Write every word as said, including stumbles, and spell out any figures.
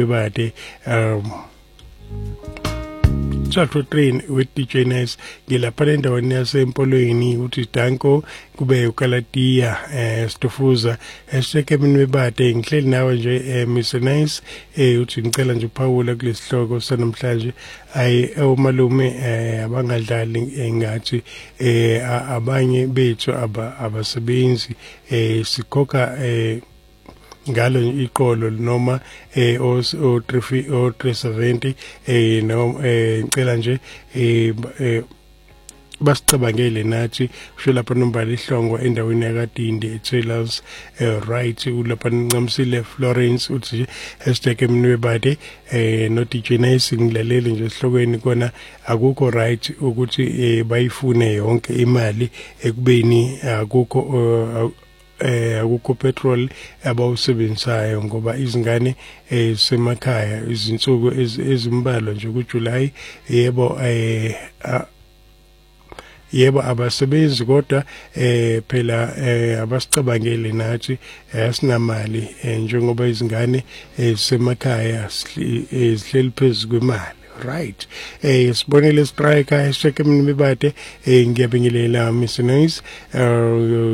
Mbebade um Chatwa train with D J Nice ngilapha endaweni yasempolweni uthi Danko kube uKalatia eh Stofuza hashtag Mbebade ngihleli nawe nje eh, Mister Nice eh uthi ngicela nje uphawula kulesihloko sanamhlanje ay umalume eh abangadlali ngathi eh abanye bethu aba abasebenzi eh sikhokha eh ngalo iqolo noma eh o three seventy eh no eh ngicela nje eh basicabangele nathi kusho lapha nombala ihlongo endaweni yakadinde trailers right ulapha ncamsile Florence uthi #Mbebade eh no D J Nice ngilalele nje esihlokweni kona akukho right ukuthi bayifune yonke imali ekubeni akukho eh akukho petrol abawusebenzayo ngoba izingane ezisemakhaya izinsuku ezimbalwa nje kuJuly yebo eh yebo abasebenzi kodwa eh phela eh abasicabangele nathi asinamali njengoba izingane ezisemakhaya sihleli phezulu kwemali. Right eh sibonele striker #Mbebade eh ngiyabingelela Mister Nice uh,